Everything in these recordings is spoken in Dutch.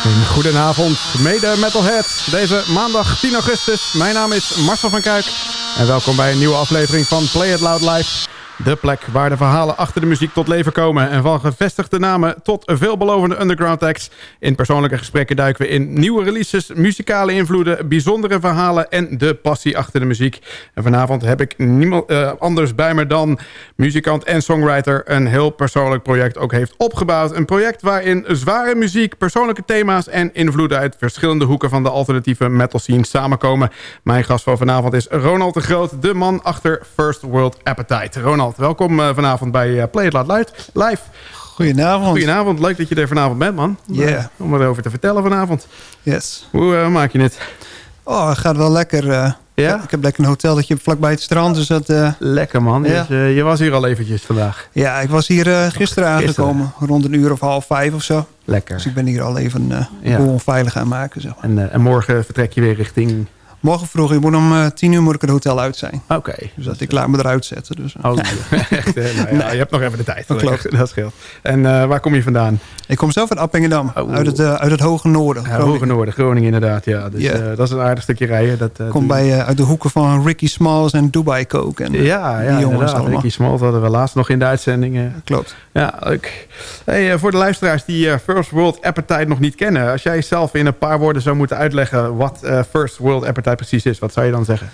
Goedenavond, mede metalheads. Deze maandag 10 augustus. Mijn naam is Marcel van Kuik. En welkom bij een nieuwe aflevering van Play It Loud Live. De plek waar de verhalen achter de muziek tot leven komen. En van gevestigde namen tot veelbelovende underground acts. In persoonlijke gesprekken duiken we in nieuwe releases, muzikale invloeden, bijzondere verhalen en de passie achter de muziek. En vanavond heb ik niemand anders bij me dan muzikant en songwriter een heel persoonlijk project ook heeft opgebouwd. Een project waarin zware muziek, persoonlijke thema's en invloeden uit verschillende hoeken van de alternatieve metal scene samenkomen. Mijn gast van vanavond is Ronald de Groot, de man achter First World Appetite. Ronald, welkom vanavond bij Play It Loud Live. Goedenavond. Goedenavond, leuk dat je er vanavond bent, man. Yeah. Om erover te vertellen vanavond. Yes. Hoe maak je het? Oh, het gaat wel lekker. Ja? Ik heb lekker een hotelletje vlakbij het strand. Dus dat, lekker, man. Ja. Dus, je was hier al eventjes vandaag. Ja, ik was hier gisteren aangekomen. Rond 4:30 of zo. Lekker. Dus ik ben hier al even de boel onveilig aan maken. Zeg maar. En morgen vertrek je weer richting... Morgen vroeg, ik moet om 10 uur moet ik het hotel uit zijn. Oké. Dus dat ik laat me eruit zetten. Dus. Oh, echt, nou ja, Nee. je hebt nog even de tijd. Dat klopt. Dat scheelt. En waar kom je vandaan? Ik kom zelf uit Appingedam. Oh. Uit het hoge noorden. Ja, Hoge Noorden, Groningen inderdaad. Ja. Dus dat is een aardig stukje rijden. Ik kom uit de hoeken van Ricky Smalls en Dubai Coke. En, ja, die jongens inderdaad. allemaal. Ricky Smalls hadden we laatst nog in de uitzending. Klopt. Ja, leuk. Hey, voor de luisteraars die First World Appetite nog niet kennen. Als jij zelf in een paar woorden zou moeten uitleggen wat First World Appetite precies is. Wat zou je dan zeggen?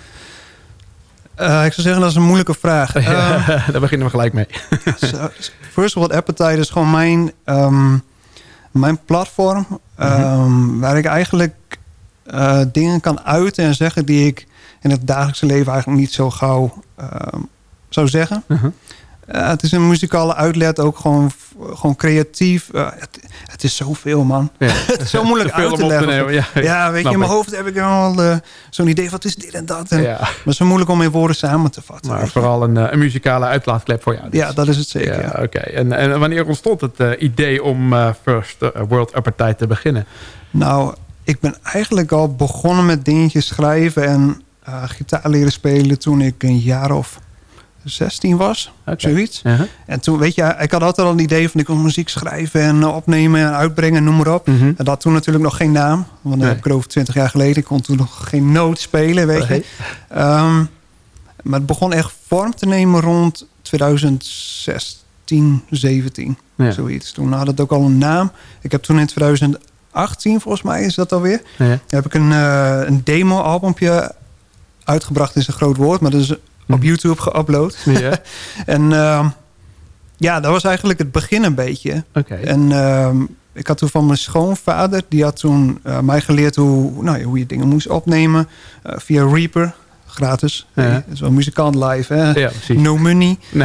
Ik zou zeggen, dat is een moeilijke vraag. Daar beginnen we gelijk mee. First World Appetite is gewoon mijn platform. Waar ik eigenlijk dingen kan uiten en zeggen die ik in het dagelijkse leven eigenlijk niet zo gauw zou zeggen. Het is een muzikale uitlet, ook gewoon creatief. Het is zoveel, man. Ja. Het is zo moeilijk uit te leggen. Ja, weet je, in mijn hoofd heb ik al zo'n idee, wat is dit en dat. Maar het is zo moeilijk om in woorden samen te vatten. Maar vooral een muzikale uitlaatklep voor jou. Dus. Ja, dat is het zeker. Ja, Oké. En wanneer ontstond het idee om First World Appetite te beginnen? Nou, ik ben eigenlijk al begonnen met dingetjes schrijven en gitaar leren spelen toen ik een jaar of 16 was, zoiets. En toen, weet je, ik had altijd al een idee van ik wil muziek schrijven en opnemen en uitbrengen, noem maar op. En dat had toen natuurlijk nog geen naam, want dat heb ik over 20 jaar geleden. Ik kon toen nog geen noot spelen, weet je. Maar het begon echt vorm te nemen rond 2016, 17, zoiets. Toen had het ook al een naam. Ik heb toen in 2018, volgens mij is dat alweer, heb ik een demo-albumpje uitgebracht, is een groot woord, maar dat is op YouTube geüpload. Ja. En dat was eigenlijk het begin een beetje. En ik had toen van mijn schoonvader, die had toen mij geleerd hoe je dingen moest opnemen. Via Reaper, gratis. Dat is wel muzikant live, hè? Ja, no money. Nee.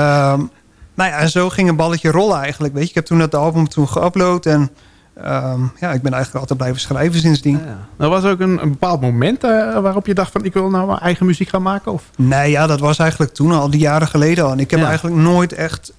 En zo ging een balletje rollen eigenlijk. Weet je. Ik heb toen dat album geüpload en ik ben eigenlijk altijd blijven schrijven sindsdien. Er was ook een bepaald moment waarop je dacht van ik wil nou mijn eigen muziek gaan maken? Of? Nee, ja, dat was eigenlijk toen al, die jaren geleden al. En ik heb eigenlijk nooit echt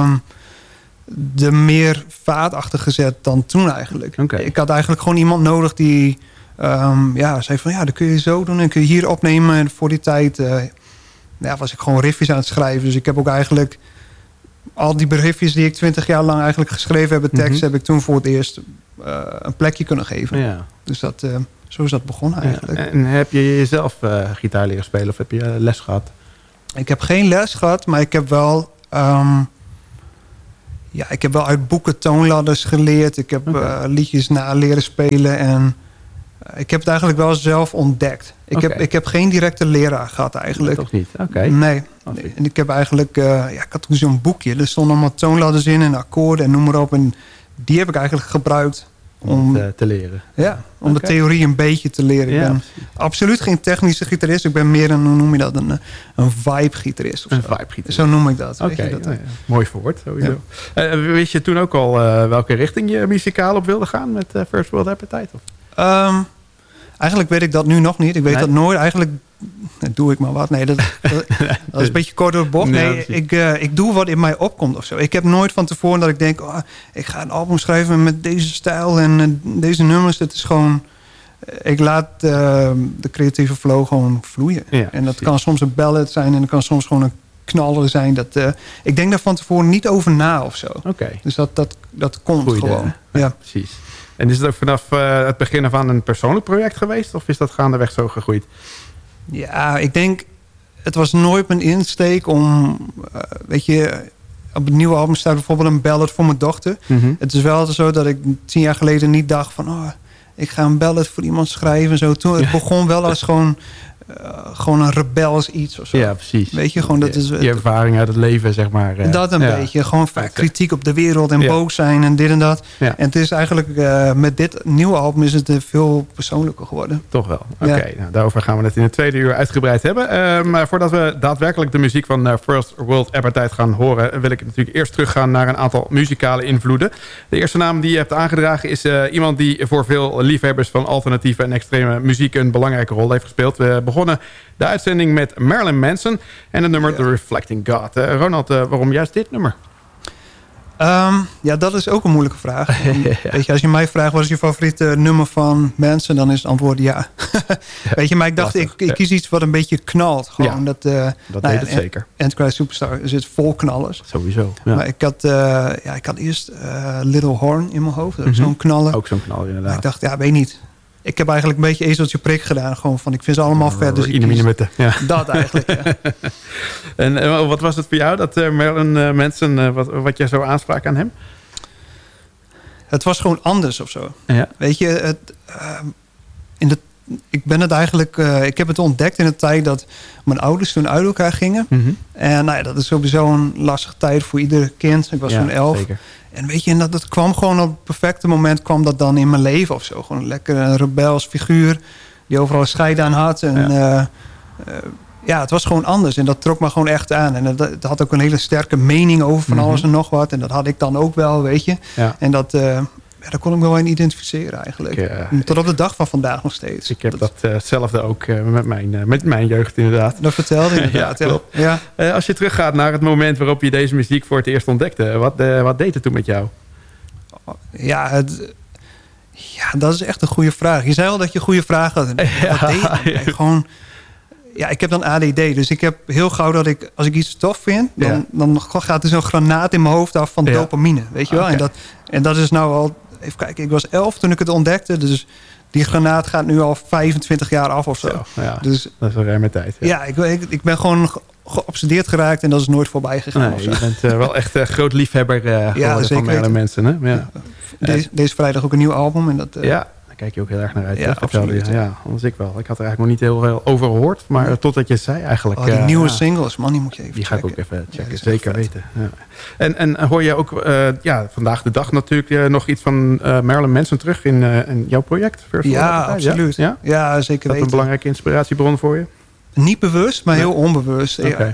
er meer vaart achter gezet dan toen eigenlijk. Ik had eigenlijk gewoon iemand nodig die zei van dat kun je zo doen en kun je hier opnemen. En voor die tijd was ik gewoon riffjes aan het schrijven. Dus ik heb ook eigenlijk al die briefjes die ik 20 jaar lang eigenlijk geschreven heb, tekst, heb ik toen voor het eerst een plekje kunnen geven. Ja. Dus zo is dat begonnen eigenlijk. En heb je jezelf gitaar leren spelen of heb je les gehad? Ik heb geen les gehad, maar ik heb wel uit boeken toonladders geleerd. Ik heb liedjes na leren spelen en ik heb het eigenlijk wel zelf ontdekt. Ik heb geen directe leraar gehad eigenlijk. Toch niet? Nee. En ik heb eigenlijk... ik had toen zo'n boekje. Er stonden allemaal toonladders in en akkoorden en noem maar op. En die heb ik eigenlijk gebruikt om te leren. Ja, om de theorie een beetje te leren. Ik ben absoluut geen technische gitarist. Ik ben meer een, hoe noem je dat? Een vibe-gitarist. Een vibe-gitarist. Zo noem ik dat. Mooi verwoord, sowieso. Ja. Wist je toen ook al welke richting je muzikaal op wilde gaan met First World Appetite? Of? Eigenlijk weet ik dat nu nog niet. Ik weet dat nooit. Eigenlijk doe ik maar wat. Nee, dat is een beetje kort door de bocht. Nee, ik doe wat in mij opkomt of zo. Ik heb nooit van tevoren dat ik denk, ik ga een album schrijven met deze stijl en deze nummers. Het is gewoon, ik laat de creatieve flow gewoon vloeien. Ja, en dat kan soms een ballad zijn en dat kan soms gewoon een knaller zijn. Ik denk daar van tevoren niet over na of zo. Okay. Dus dat komt gewoon. Ja, precies. En is het ook vanaf het begin af aan een persoonlijk project geweest? Of is dat gaandeweg zo gegroeid? Ja, ik denk... Het was nooit mijn insteek om... weet je... Op het nieuwe album staat bijvoorbeeld een ballad voor mijn dochter. Mm-hmm. Het is wel zo dat ik 10 jaar geleden niet dacht van... Oh, ik ga een ballad voor iemand schrijven en zo. Toen, het begon wel als gewoon een rebels iets of zo. Ja, precies. Weet je, gewoon dat is... Je ervaring uit het leven, zeg maar. Dat een beetje. Gewoon vaak kritiek op de wereld en boos zijn en dit en dat. Ja. En het is eigenlijk... met dit nieuwe album is het veel persoonlijker geworden. Toch wel. Oké, nou, daarover gaan we het in het tweede uur uitgebreid hebben. Maar voordat we daadwerkelijk de muziek van First World Appetite gaan horen... wil ik natuurlijk eerst teruggaan naar een aantal muzikale invloeden. De eerste naam die je hebt aangedragen is iemand die voor veel liefhebbers van alternatieve en extreme muziek een belangrijke rol heeft gespeeld. We begonnen de uitzending met Marilyn Manson en het nummer The Reflecting God. Ronald, waarom juist dit nummer? Ja, dat is ook een moeilijke vraag. Weet je, als je mij vraagt wat is je favoriete nummer van Manson, dan is het antwoord ja. Weet je, maar ik dacht, ik kies iets wat een beetje knalt. Gewoon dat deed het zeker. Antichrist Superstar zit vol knallers. Sowieso. Ja. Maar ik had eerst Little Horn in mijn hoofd. Zo'n knaller. Ook zo'n knaller, inderdaad. Maar ik dacht, weet niet. Ik heb eigenlijk een beetje ezeltje prik gedaan. Gewoon van, ik vind ze allemaal vet. Dus dat eigenlijk, ja. En wat was het voor jou, dat Marilyn Manson, wat jij zo aansprak aan hem? Het was gewoon anders of zo. Ja. Weet je, ik ben het eigenlijk... ik heb het ontdekt in de tijd dat mijn ouders toen uit elkaar gingen. Mm-hmm. En dat is sowieso een lastige tijd voor ieder kind. Ik was toen 11. Zeker. En weet je, dat kwam gewoon op het perfecte moment kwam dat dan in mijn leven of zo. Gewoon lekker een rebels figuur die overal scheid aan had. En het was gewoon anders. En dat trok me gewoon echt aan. En het had ook een hele sterke mening over van alles en nog wat. En dat had ik dan ook wel, weet je. Ja. En daar kon ik me wel in identificeren eigenlijk. Tot op de dag van vandaag nog steeds. Ik heb datzelfde ook met mijn jeugd inderdaad. Dat vertelde je inderdaad. Ja. Als je teruggaat naar het moment waarop je deze muziek voor het eerst ontdekte. Wat deed het toen met jou? Ja, dat is echt een goede vraag. Je zei al dat je goede vragen had. Wat deed het? Gewoon... Ja, ik heb dan ADD. Dus ik heb heel gauw dat als ik iets tof vind... dan gaat er zo'n granaat in mijn hoofd af van dopamine. Weet je wel? Okay. En dat is nou al... Even kijken, ik was 11 toen ik het ontdekte. Dus die granaat gaat nu al 25 jaar af of zo. Dus, dat is een ruime tijd. Ja, ik ben gewoon geobsedeerd geraakt... en dat is nooit voorbij gegaan. Nee, je bent wel echt groot liefhebber van Marilyn Manson. Hè? Ja. Deze vrijdag ook een nieuw album. En dat, kijk je ook heel erg naar uit. Ja, absoluut. Ja, anders ik wel. Ik had er eigenlijk nog niet heel veel over gehoord. Maar totdat je het zei eigenlijk. Die nieuwe singles, man, die moet je even die checken. Ga ik ook even checken, zeker weten. Ja. En hoor je ook vandaag de dag natuurlijk nog iets van Marilyn Manson terug in jouw project? Absoluut. Ja, zeker weten. Is dat een belangrijke inspiratiebron voor je? Niet bewust, maar heel onbewust. Okay.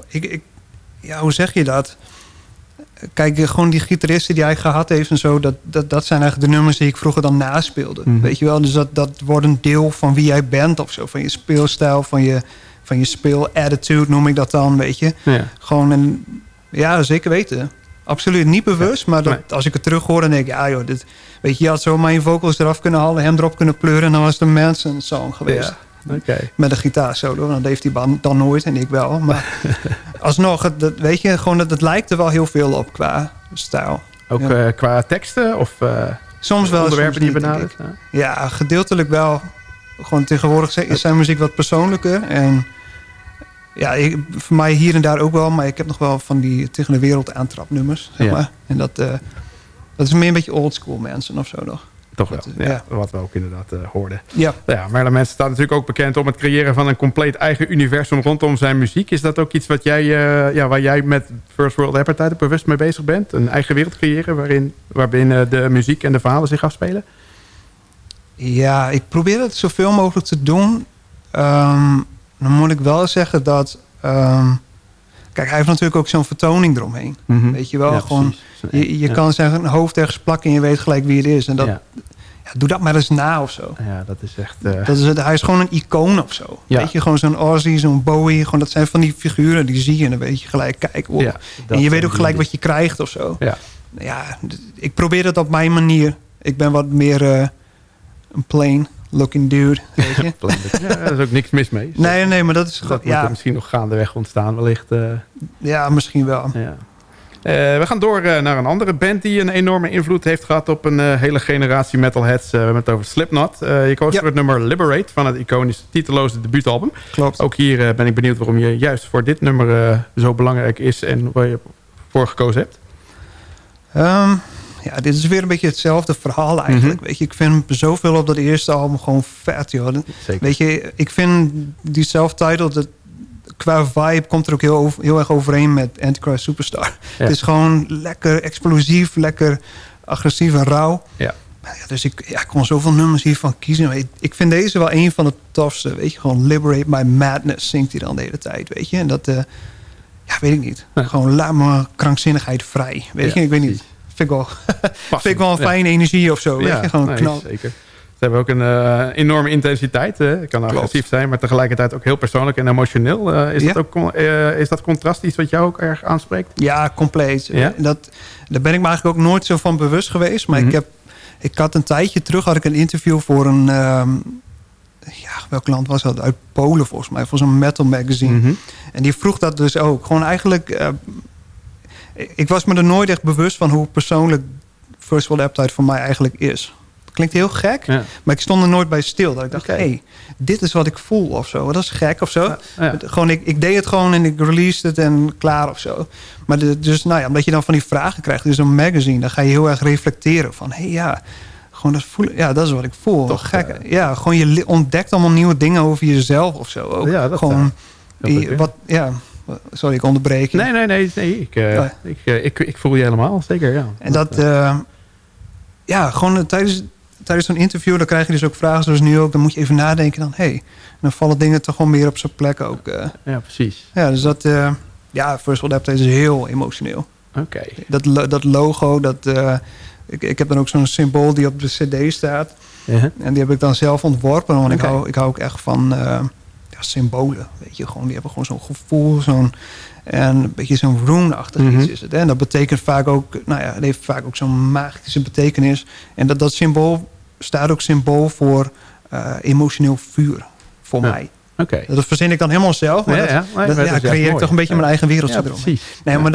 Hoe zeg je dat? Kijk, gewoon die gitaristen die hij gehad heeft en zo... dat zijn eigenlijk de nummers die ik vroeger dan naspeelde. Mm-hmm. Weet je wel? Dus dat wordt een deel van wie jij bent of zo. Van je speelstijl, van je speel-attitude noem ik dat dan, weet je. Ja. Gewoon zeker weten. Absoluut niet bewust, maar als ik het terug hoor... dan denk ik, dit, weet je had zo mijn vocals eraf kunnen halen... hem erop kunnen pleuren en dan was het een Manson song geweest. Ja. Okay. Met een gitaarsolo. Dat heeft hij dan nooit en ik wel. Maar alsnog, weet je, gewoon het lijkt er wel heel veel op qua stijl. Ook qua teksten? Of soms wel, onderwerpen soms die je benadert? Ja, gedeeltelijk wel. Gewoon tegenwoordig is zijn muziek wat persoonlijker. En voor mij hier en daar ook wel. Maar ik heb nog wel van die tegen de wereld aantrapnummers. Zeg maar. En dat is meer een beetje oldschool mensen of zo nog. Toch wel, wat we ook inderdaad hoorden. Ja. Marilyn Manson staat natuurlijk ook bekend om het creëren van een compleet eigen universum rondom zijn muziek. Is dat ook iets wat jij, waar jij met First World Appetite bewust mee bezig bent? Een eigen wereld creëren waarbinnen de muziek en de verhalen zich afspelen? Ja, ik probeer het zoveel mogelijk te doen. Dan moet ik wel zeggen dat... kijk, hij heeft natuurlijk ook zo'n vertoning eromheen. Mm-hmm. Weet je wel, gewoon... Je kan zijn hoofd ergens plakken en je weet gelijk wie het is. En dat, doe dat maar eens na of zo. Ja, dat is echt... Hij is gewoon een icoon of zo. Ja. Weet je, gewoon zo'n Ozzy, zo'n Bowie. Gewoon, dat zijn van die figuren, die zie je en dan weet je gelijk, kijk. Oh. Ja, en je weet ook gelijk wat je krijgt of zo. Ja, ik probeer het op mijn manier. Ik ben wat meer een plain looking dude, weet je. Daar is ook niks mis mee. Nee, maar dat is... Dat moet er misschien nog gaandeweg ontstaan wellicht. Ja, misschien wel. Ja. We gaan door naar een andere band die een enorme invloed heeft gehad op een hele generatie metalheads. We hebben het over Slipknot. Je koos voor het nummer Liberate van het iconische titeloze debuutalbum. Klopt. Ook hier ben ik benieuwd waarom je juist voor dit nummer zo belangrijk is en waar je voor gekozen hebt. Ja, dit is weer een beetje hetzelfde verhaal eigenlijk. Weet je, ik vind zoveel op dat eerste album gewoon vet, joh. Zeker. Weet je, ik vind die self-titled, qua vibe komt er ook heel erg overeen met Antichrist Superstar. Ja. Het is gewoon lekker explosief, lekker agressief en rauw. Ja. Ja, dus ik kon zoveel nummers hiervan kiezen. Ik vind deze wel een van de tofste. Weet je, gewoon Liberate My Madness zingt hij dan de hele tijd, weet je. En dat, ja, weet ik niet. Ja. Gewoon laat me krankzinnigheid vrij, weet je. Ik weet niet. Vind ik wel een fijne energie of zo. Weet je? Gewoon knal. Zeker. Ze hebben ook een enorme intensiteit. Het kan agressief zijn, maar tegelijkertijd ook heel persoonlijk en emotioneel. Is dat contrast iets wat jou ook erg aanspreekt? Ja, compleet. Ja? Daar ben ik me eigenlijk ook nooit zo van bewust geweest. Maar ik had een tijdje terug had ik een interview voor een... welk land was dat? Uit Polen volgens mij. Voor zo'n metal magazine. En die vroeg dat dus ook. Gewoon eigenlijk... ik was me er nooit echt bewust van hoe persoonlijk First World Appetite voor mij eigenlijk is. Klinkt heel gek, maar ik stond er nooit bij stil. Dat ik dacht, hey, dit is wat ik voel of zo. Dat is gek of zo. Ja. Gewoon, ik deed het gewoon en ik released het en klaar of zo. Maar dus, omdat je dan van die vragen krijgt, dus een magazine, dan ga je heel erg reflecteren van, gewoon dat voelen. Ja, dat is wat ik voel. Toch, gek. Ja, gewoon je ontdekt allemaal nieuwe dingen over jezelf of zo. Ook. Ja, dat gewoon, sorry, ik onderbreek je. Nee. Ik voel je helemaal, zeker, ja. En dat, gewoon tijdens zo'n interview, dan krijg je dus ook vragen zoals nu ook. Dan moet je even nadenken dan, dan vallen dingen toch gewoon meer op zijn plek ook. Ja, precies. Ja, dus dat, First World Appetite is heel emotioneel. Oké. Dat logo, ik heb dan ook zo'n symbool die op de cd staat. En die heb ik dan zelf ontworpen, want ik hou ook echt van... symbolen, weet je, gewoon die hebben gewoon zo'n gevoel, en een beetje zo'n rune-achtig iets is het. Hè? En dat betekent vaak ook, het heeft vaak ook zo'n magische betekenis. En dat symbool staat ook symbool voor emotioneel vuur voor mij. Okay. Dat verzin ik dan helemaal zelf, maar dat creëer ik toch een beetje mijn eigen wereld erom. Precies. Nee, maar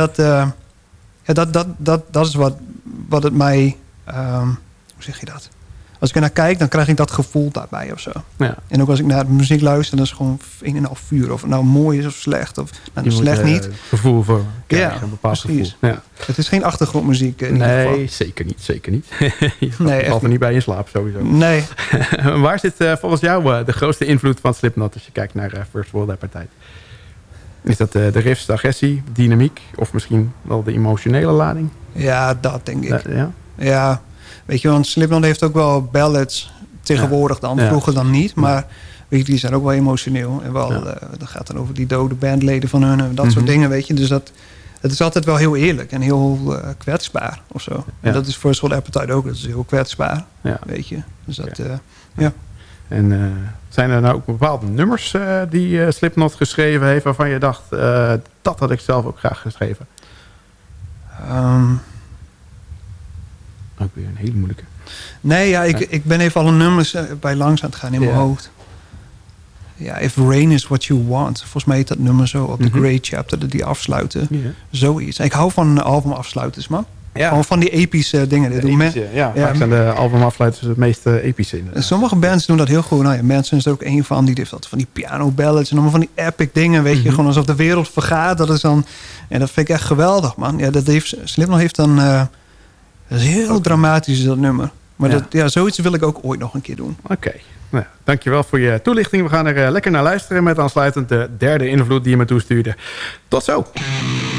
dat is wat het mij, hoe zeg je dat? Als ik er naar kijk, dan krijg ik dat gevoel daarbij of zo. Ja. En ook als ik naar de muziek luister, dan is het gewoon een en al vuur. Of het nou mooi is of slecht. Of slecht niet. Gevoel voor een bepaald gevoel. Ja. Het is geen achtergrondmuziek in ieder geval. Nee, zeker niet. Je valt er niet bij in slaap sowieso. Nee. Waar zit volgens jou de grootste invloed van Slipknot als je kijkt naar First World Appetite? Is dat de riffs, de agressie, dynamiek? Of misschien wel de emotionele lading? Ja, dat denk ik. Ja. Weet je, want Slipknot heeft ook wel ballads tegenwoordig dan. Vroeger dan niet. Maar weet je, die zijn ook wel emotioneel. En wel, dat gaat dan over die dode bandleden van hun. En dat soort dingen, weet je. Dus het is altijd wel heel eerlijk. En heel kwetsbaar of zo. En dat is First World Appetite ook. Dat is heel kwetsbaar, weet je. Dus dat, En zijn er nou ook bepaalde nummers die Slipknot geschreven heeft... waarvan je dacht, dat had ik zelf ook graag geschreven? Ook weer een hele moeilijke. Nee, ik ben even alle nummers bij langs aan het gaan in mijn hoofd. Ja, If Rain Is What You Want. Volgens mij heet dat nummer zo op de Grey Chapter. Dat die afsluiten. Zoiets. Ik hou van albumafsluiters, man. Ja. Gewoon van die epische dingen. Vaak zijn de albumafsluiters het meest epische. Sommige bands doen dat heel goed. Manson is er ook één van. Die heeft dat van die piano ballads. En allemaal van die epic dingen. Weet je, gewoon alsof de wereld vergaat. Dat is dan... En dat vind ik echt geweldig, man. Ja, Slipknot heeft dan... dat is heel dramatisch, dat nummer. Maar zoiets wil ik ook ooit nog een keer doen. Oké. Nou, dankjewel voor je toelichting. We gaan er lekker naar luisteren met aansluitend de derde invloed die je me toestuurde. Tot zo!